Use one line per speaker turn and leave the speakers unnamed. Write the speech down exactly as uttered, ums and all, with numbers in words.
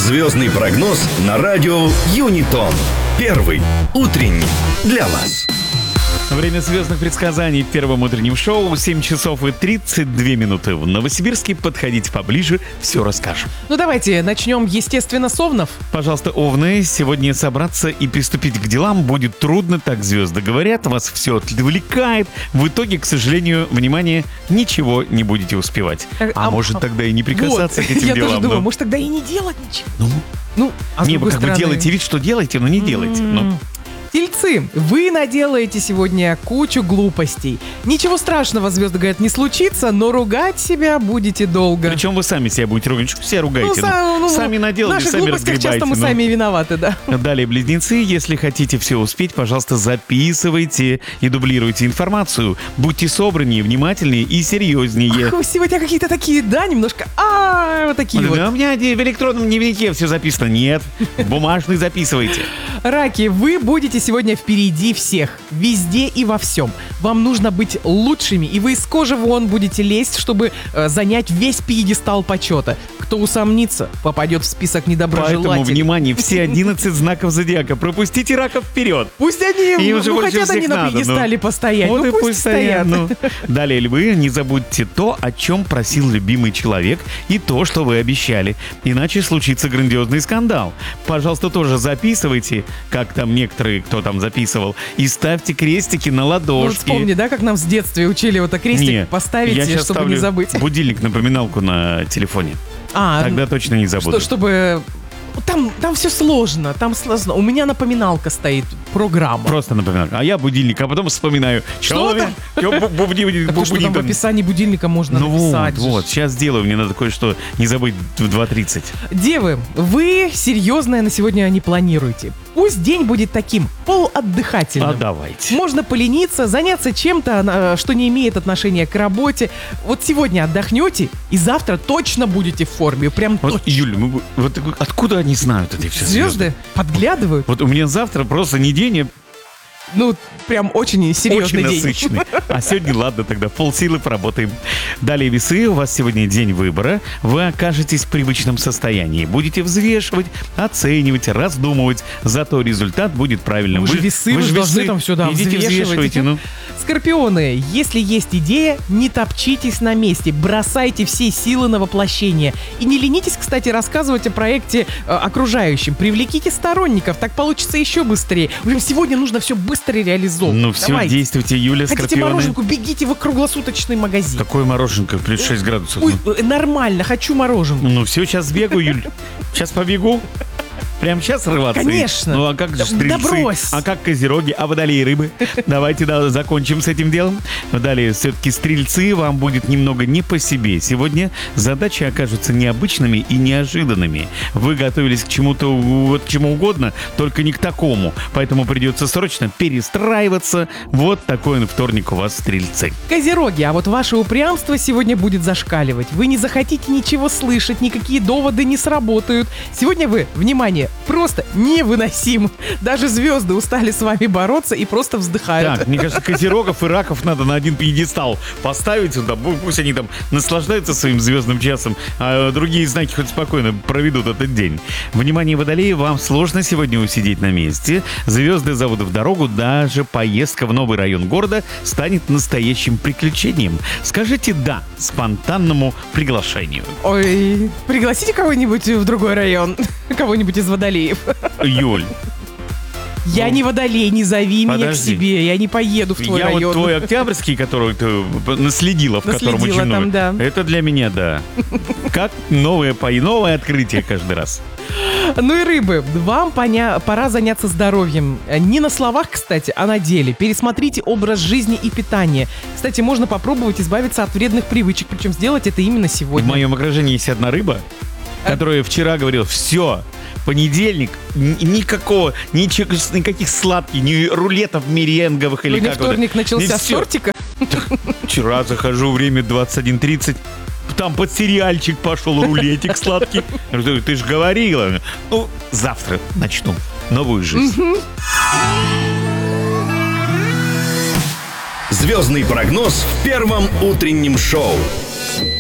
Звездный прогноз на радио Юнитон. Первый утренний для вас.
Время звездных предсказаний в первом утреннем шоу. семь часов и тридцать две минуты в Новосибирске. Подходите поближе, все расскажем.
Ну давайте начнем, естественно, с овнов.
Пожалуйста, овны, сегодня собраться и приступить к делам будет трудно, так звезды говорят. Вас все отвлекает. В итоге, к сожалению, внимание, ничего не будете успевать. А, а может тогда и не прикасаться
вот,
к этим
я
делам.
Я тоже думаю,
но...
может тогда и не делать ничего.
Ну,
ну а с
не, вы как
стороны...
бы делаете вид, что делаете, но не делаете.
Mm-hmm.
Но...
Тельцы, вы наделаете сегодня кучу глупостей. Ничего страшного, звезды говорят, не случится, но ругать себя будете долго.
Причем вы сами себя будете ругать. Что себя ругаете?
Ну, сам, ну,
сами наделали,
наши
сами разгребаете.
Часто мы
ну.
сами виноваты, да.
Далее, близнецы, если хотите все успеть, пожалуйста, записывайте и дублируйте информацию. Будьте собраннее, внимательнее и серьезнее.
Ах, сегодня какие-то такие, да, немножко, а вот такие вот.
У меня в электронном дневнике все записано. Нет, бумажный записывайте.
Раки, вы будете сегодня впереди всех, везде и во всем. Вам нужно быть лучшими, и вы из кожи вон будете лезть, чтобы э, занять весь пьедестал почета. Кто усомнится, попадет в список недоброжелателей.
Поэтому, внимание, все одиннадцать знаков зодиака. Пропустите раков вперед.
Пусть они,
Им
ну, хотят они на пьедестале постоять.
Вот
ну,
и
пусть,
пусть
стоят.
стоят. Ну. Далее, львы, не забудьте то, о чем просил любимый человек, и то, что вы обещали. Иначе случится грандиозный скандал. Пожалуйста, тоже записывайте, как там некоторые, кто там записывал, и ставьте крестики на ладошки.
Ну, вспомни, да, как нам с детства учили вот так крестик
не,
поставить, чтобы не забыть.
Будильник, напоминалку на телефоне.
А,
Тогда точно не забуду.
Что, чтобы... Там, там все сложно, там сложно. У меня напоминалка стоит, программа.
Просто напоминалка. А я будильник, а потом вспоминаю.
Что там? Что там в описании будильника можно
ну
написать?
Вот, вот, сейчас сделаю, мне надо кое-что не забыть в два тридцать.
Девы, вы серьезное на сегодня не планируете. Пусть день будет таким, полуотдыхательным.
А давайте.
Можно полениться, заняться чем-то, что не имеет отношения к работе. Вот сегодня отдохнете, и завтра точно будете в форме. Прям
вот,
точно.
Юль, мы, вот откуда они знают эти все звезды?
Звезды подглядывают.
Вот у меня завтра просто не день, а...
Ну, прям очень серьезный
очень
день.
насыщенный. А сегодня, ладно, тогда полсилы поработаем. Далее, весы, у вас сегодня день выбора. Вы окажетесь в привычном состоянии. Будете взвешивать, оценивать, раздумывать. Зато результат будет правильным.
Вы же весы, вы, вы же должны там сюда
идите взвешивайте. Ну.
Скорпионы, если есть идея, не топчитесь на месте. Бросайте все силы на воплощение. И не ленитесь, кстати, рассказывать о проекте э, окружающим. Привлеките сторонников, так получится еще быстрее. В общем, сегодня нужно все быстро быстро реализовывать.
Ну все,
давайте.
Действуйте, Юля,
Хотите
скорпионы.
мороженку, бегите в круглосуточный магазин.
Какое мороженка? Плюс шесть градусов.
Ой, ну. Нормально, хочу мороженку.
Ну все, сейчас бегу, Юль. Сейчас побегу. Прямо сейчас рваться?
Конечно.
Ну а как же стрельцы?
Да брось.
А как козероги? А водолеи рыбы? Давайте да, закончим с этим делом. Далее, все-таки стрельцы, вам будет немного не по себе. Сегодня задачи окажутся необычными и неожиданными. Вы готовились к чему-то, вот к чему угодно, только не к такому. Поэтому придется срочно перестраиваться. Вот такой вторник у вас, стрельцы.
Козероги, а вот ваше упрямство сегодня будет зашкаливать. Вы не захотите ничего слышать, никакие доводы не сработают. Сегодня вы, внимание, просто невыносим. Даже звезды устали с вами бороться и просто вздыхают.
Так, мне кажется, козерогов и раков надо на один пьедестал поставить. Да, пусть они там наслаждаются своим звездным часом, а другие знаки хоть спокойно проведут этот день. Внимание, водолеи, вам сложно сегодня усидеть на месте. Звезды зовут в дорогу, даже поездка в новый район города станет настоящим приключением. Скажите «да» спонтанному приглашению.
Ой, пригласите кого-нибудь в другой район. Кого-нибудь из водолеев.
Юль.
Я
ну,
не водолей, не зови
подожди.
меня к себе, я не поеду в твой
я
район.
Я вот твой Октябрьский, который ты наследила, в
наследила
котором очень
там,
много.
Да.
Это для меня, да. Как новое, новое открытие каждый раз.
Ну и рыбы, вам поня- пора заняться здоровьем. Не на словах, кстати, а на деле. Пересмотрите образ жизни и питания. Кстати, можно попробовать избавиться от вредных привычек, причем сделать это именно сегодня.
В моем окружении есть одна рыба, которая вчера говорила: все, понедельник, никакого, ничего, никаких сладких, ни рулетов меренговых или
Сегодня
как
вторник
вот.
начался с тортика?
Вчера захожу, время двадцать один тридцать. Там под сериальчик пошел рулетик сладкий. Ты же говорила. Ну, завтра начну новую жизнь.
Звездный прогноз в первом утреннем шоу.